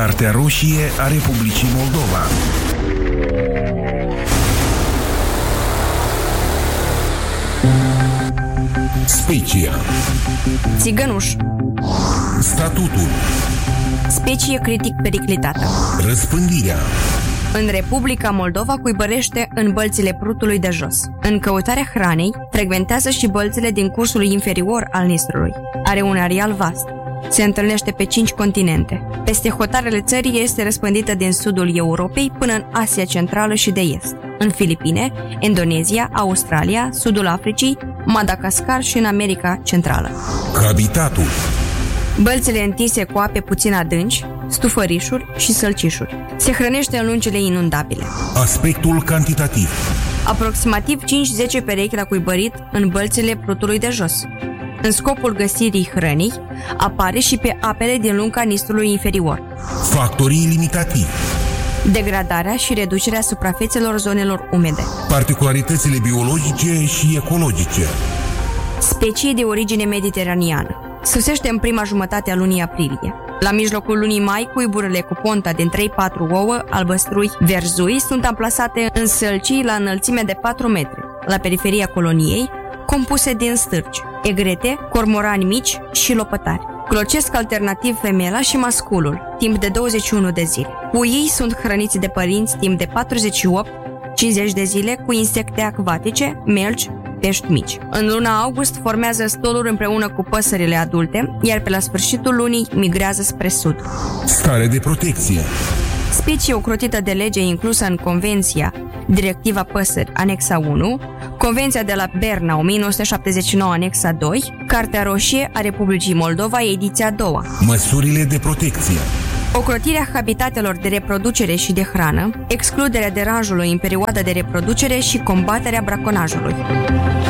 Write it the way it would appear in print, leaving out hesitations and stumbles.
Cartea roșie a Republicii Moldova. Specia. Țigănuș. Statutul. Specie critic periclitată. Răspândirea. În Republica Moldova cuibărește în bălțile Prutului de jos. În căutarea hranei, frecventează și bălțile din cursul inferior al Nistrului. Are un areal vast. Se întâlnește pe 5 continente. Peste hotarele țării este răspândită din sudul Europei până în Asia Centrală și de Est, în Filipine, Indonezia, Australia, sudul Africii, Madagascar și în America Centrală. Habitatul. Bălțile întinse cu ape puțin adânci, stufărișuri și sălcișuri. Se hrănește în lungile inundabile. Aspectul cantitativ. Aproximativ 5-10 perechi la cuibărit în bălțile Prutului de jos. În scopul găsirii hrănii, apare și pe apele din lunga Nistrului inferior. Factorii limitativi. Degradarea și reducerea suprafețelor zonelor umede. Particularitățile biologice și ecologice. Specie de origine mediteraneană. Sosește în prima jumătate a lunii aprilie. La mijlocul lunii mai, cuiburile cu ponta din 3-4 ouă, albăstrui, verzui, sunt amplasate în sălcii la înălțime de 4 metri, la periferia coloniei, compuse din stârci, egrete, cormorani mici și lopătari. Clocesc alternativ femela și masculul, timp de 21 de zile. Puii sunt hrăniți de părinți timp de 48-50 de zile cu insecte acvatice, melci, pești mici. În luna august formează stoluri împreună cu păsările adulte, iar pe la sfârșitul lunii migrează spre sud. Stare de protecție. Specie ocrotită de lege inclusă în Convenția Directiva Păsări, Anexa 1, Convenția de la Berna 1979, Anexa 2, Cartea roșie a Republicii Moldova, ediția 2. Măsurile de protecție. Ocrotirea habitatelor de reproducere și de hrană, excluderea deranjului în perioada de reproducere și combaterea braconajului.